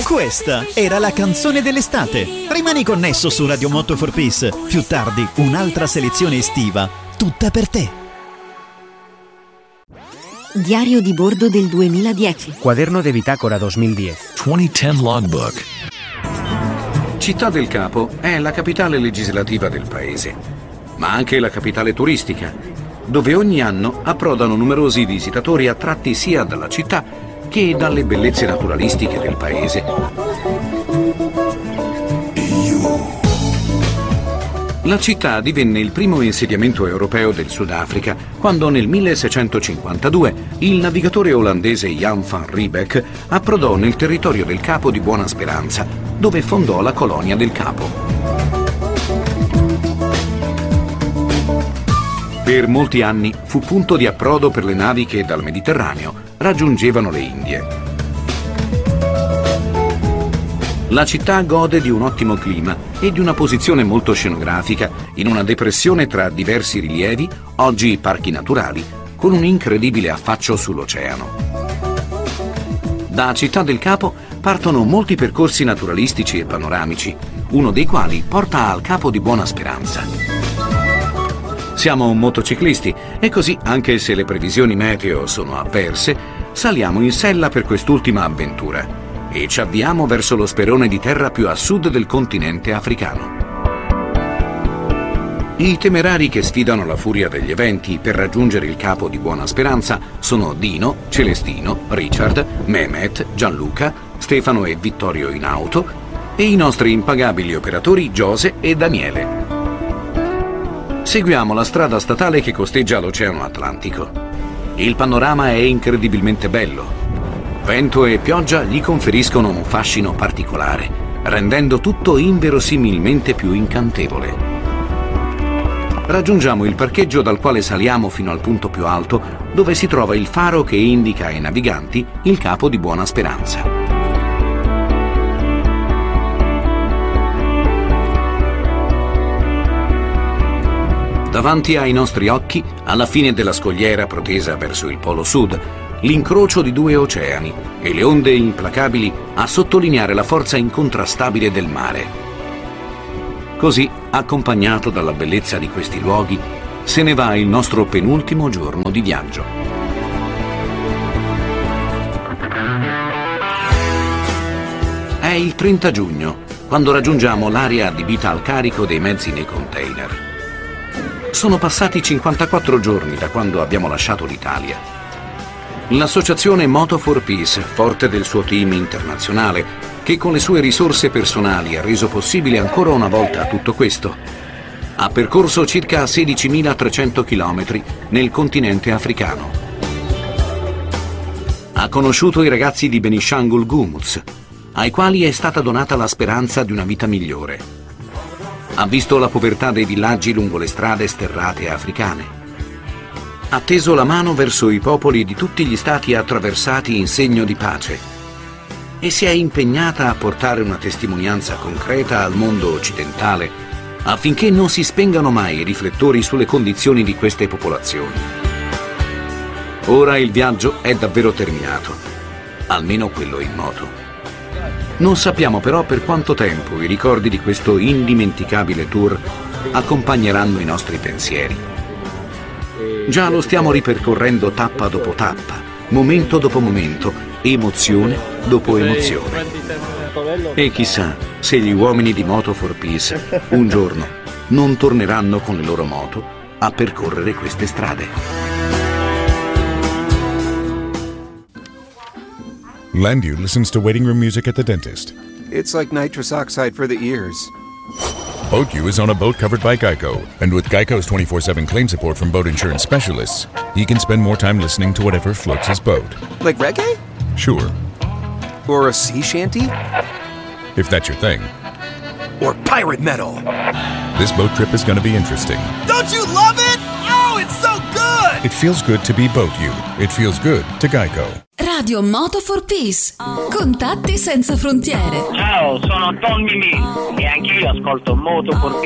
Questa era la canzone dell'estate. Rimani connesso su Radio Moto for Peace. Più tardi un'altra selezione estiva, tutta per te. Diario di bordo del 2010. Cuaderno de bitácora 2010. 2010 logbook. Città del Capo è la capitale legislativa del paese, ma anche la capitale turistica, dove ogni anno approdano numerosi visitatori attratti sia dalla città che dalle bellezze naturalistiche del paese. La città divenne il primo insediamento europeo del Sudafrica quando nel 1652 il navigatore olandese Jan van Riebeck approdò nel territorio del Capo di Buona Speranza, dove fondò la colonia del Capo. Per molti anni fu punto di approdo per le navi che dal Mediterraneo raggiungevano le Indie. La città gode di un ottimo clima e di una posizione molto scenografica in una depressione tra diversi rilievi, oggi parchi naturali, con un incredibile affaccio sull'oceano. Da Città del Capo partono molti percorsi naturalistici e panoramici, uno dei quali porta al Capo di Buona Speranza. Siamo motociclisti e così, anche se le previsioni meteo sono avverse, saliamo in sella per quest'ultima avventura e ci avviamo verso lo sperone di terra più a sud del continente africano. I temerari che sfidano la furia degli eventi per raggiungere il Capo di Buona Speranza sono Dino, Celestino, Richard, Mehmet, Gianluca, Stefano e Vittorio in auto e i nostri impagabili operatori Giose e Daniele. Seguiamo la strada statale che costeggia l'Oceano Atlantico. Il panorama è incredibilmente bello. Vento e pioggia gli conferiscono un fascino particolare, rendendo tutto inverosimilmente più incantevole. Raggiungiamo il parcheggio dal quale saliamo fino al punto più alto, dove si trova il faro che indica ai naviganti il Capo di Buona Speranza. Davanti ai nostri occhi, alla fine della scogliera protesa verso il polo sud, l'incrocio di due oceani e le onde implacabili a sottolineare la forza incontrastabile del mare. Così, accompagnato dalla bellezza di questi luoghi, se ne va il nostro penultimo giorno di viaggio. È il 30 giugno, quando raggiungiamo l'area adibita al carico dei mezzi nei container. Sono passati 54 giorni da quando abbiamo lasciato l'Italia. L'associazione Moto for Peace, forte del suo team internazionale, che con le sue risorse personali ha reso possibile ancora una volta tutto questo, ha percorso circa 16.300 chilometri nel continente africano. Ha conosciuto i ragazzi di Benishangul Gumuz, ai quali è stata donata la speranza di una vita migliore. Ha visto la povertà dei villaggi lungo le strade sterrate africane. Ha teso la mano verso i popoli di tutti gli stati attraversati in segno di pace e si è impegnata a portare una testimonianza concreta al mondo occidentale affinché non si spengano mai i riflettori sulle condizioni di queste popolazioni. Ora il viaggio è davvero terminato, almeno quello in moto. Non sappiamo però per quanto tempo i ricordi di questo indimenticabile tour accompagneranno i nostri pensieri. Già lo stiamo ripercorrendo tappa dopo tappa, momento dopo momento, emozione dopo emozione. E chissà se gli uomini di Moto for Peace un giorno non torneranno con le loro moto a percorrere queste strade. Landu listens to waiting room music at the dentist. It's like nitrous oxide for the ears. BoatU is on a boat covered by Geico. And with Geico's 24/7 claim support from boat insurance specialists, he can spend more time listening to whatever floats his boat. Like reggae? Sure. Or a sea shanty? If that's your thing. Or pirate metal? This boat trip is going to be interesting. Don't you love it? Oh, it's so good! It feels good to be BoatU. It feels good to Geico. Radio Moto for Peace. Contatti senza frontiere. Ciao, sono Don Mimì e anch'io ascolto Moto for Peace.